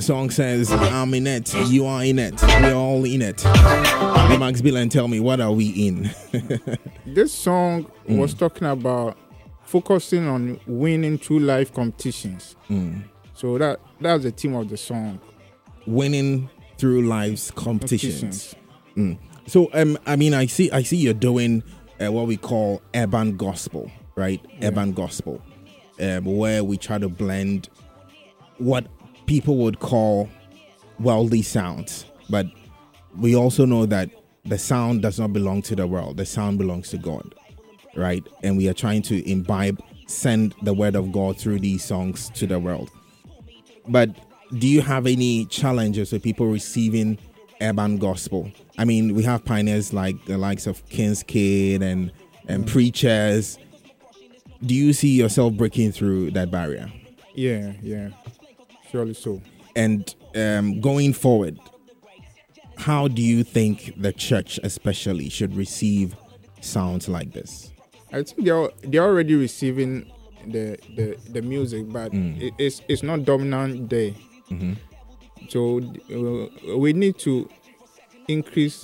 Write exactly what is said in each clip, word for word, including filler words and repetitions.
the song says, I'm in it, you are in it, we're all in it. Hey, Max Billion, tell me, what are we in? This song mm. was talking about focusing on winning through life competitions. Mm. So that that's the theme of the song. Winning through life's competitions. competitions. Mm. So um, I mean, I see, I see you're doing uh, what we call urban gospel, right? Yeah. Urban gospel, um, where we try to blend what people would call worldly sounds, but we also know that the sound does not belong to the world. The sound belongs to God, right? And we are trying to imbibe, send the word of God through these songs to the world. But do you have any challenges with people receiving urban gospel? I mean, we have pioneers like the likes of King's Kid and, and mm. preachers. Do you see yourself breaking through that barrier? Yeah, yeah, surely so. And um, going forward, how do you think the church especially should receive sounds like this? I think they're, they're already receiving the the, the music, but mm. it, it's, it's not dominant there. Mm-hmm. So uh, we need to increase,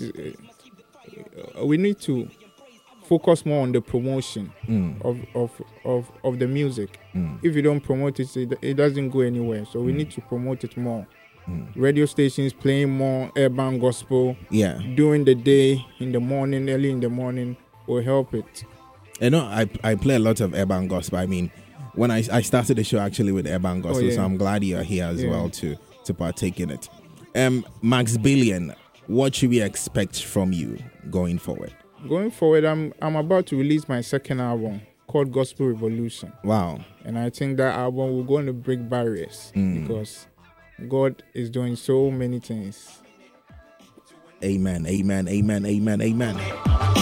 uh, we need to focus more on the promotion mm. of, of, of, of the music. Mm. If you don't promote it, it, it doesn't go anywhere. So we mm. need to promote it more. Mm. Radio stations playing more urban gospel yeah. during the day, in the morning, early in the morning will help it. You know, I, I play a lot of urban gospel. I mean, when I, I started the show actually with urban gospel, oh, yeah. so I'm glad you're here as yeah. well to, to partake in it. Um, Max Billion, what should we expect from you going forward? Going forward, I'm I'm about to release my second album called Gospel Revolution. Wow. And I think that album will going to break barriers mm. because God is doing so many things. Amen, amen, amen, amen, amen.